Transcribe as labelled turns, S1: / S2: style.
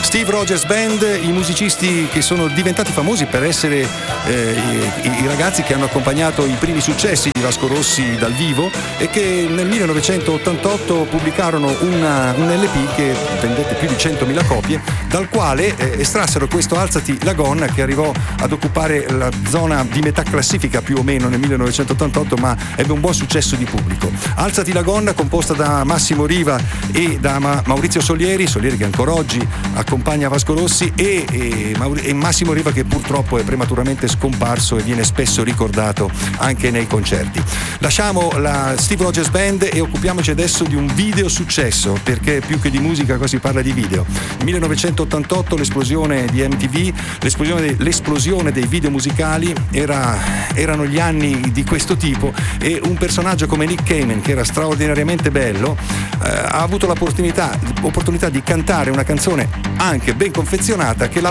S1: Steve Rogers Band, i musicisti che sono diventati famosi per essere i ragazzi che hanno accompagnato i primi successi di Vasco Rossi dal vivo e che nel 1988 pubblicarono un LP che vendette più di 100.000 copie, dal quale estrassero questo Alzati la gonna, che arrivò ad occupare la zona di metà classifica più o meno nel 1988, ma ebbe un buon successo di pubblico. Alzati la gonna, composta da Massimo Riva e da Maurizio Solieri che ancora oggi accompagna Vasco Rossi, e Massimo Riva, che purtroppo è prematuramente scomparso e viene spesso ricordato anche nei concerti. Lasciamo la Steve Rogers Band e occupiamoci adesso di un video successo, perché più che di musica qua si parla di video. 1988, l'esplosione di MTV, l'esplosione dei video musicali, erano gli anni di questo tipo, e un personaggio come Nick Kamen, che era straordinariamente bello, ha avuto l'opportunità di cantare una canzone anche ben confezionata che l'ha